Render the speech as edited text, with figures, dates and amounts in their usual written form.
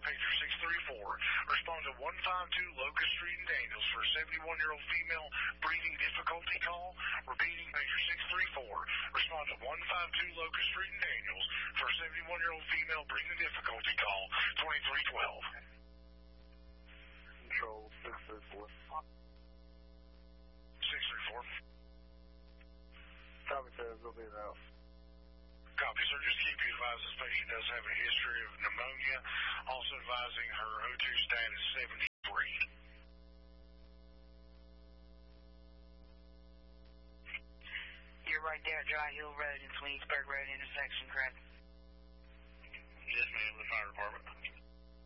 pager 634. Respond to 152 Locust Street in Daniels for a 71-year-old female breathing difficulty call. Repeating, pager 634. Respond to 152 Locust Street in Daniels for a 71-year-old female breathing difficulty call. 2312. Control 634. 634. Copy, says will be in the house. Copy, sir. Just keep you advised this patient does have a history of pneumonia. Also advising her O2 status 73. You're right there at Dry Hill Road and Sweeney'sburg Road intersection, correct? Yes, ma'am. The fire department.